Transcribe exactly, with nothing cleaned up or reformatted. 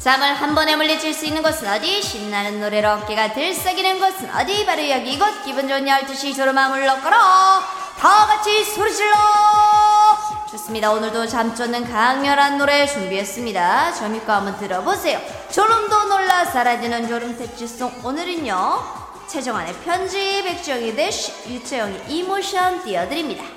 잠을 한 번에 물리칠 수 있는 곳은 어디? 신나는 노래로 어깨가 들썩이는 곳은 어디? 바로 여기 이곳. 기분 좋은 열두 시 졸음함을 넣거라. 다 같이 소리 질러. 좋습니다. 오늘도 잠 쫓는 강렬한 노래 준비했습니다. 저미과 한번 들어보세요. 졸음도 놀라 사라지는 졸음 택지송. 오늘은요 최정환의 편지, 백지영이 대쉬, 유채영이 이모션 띄워드립니다.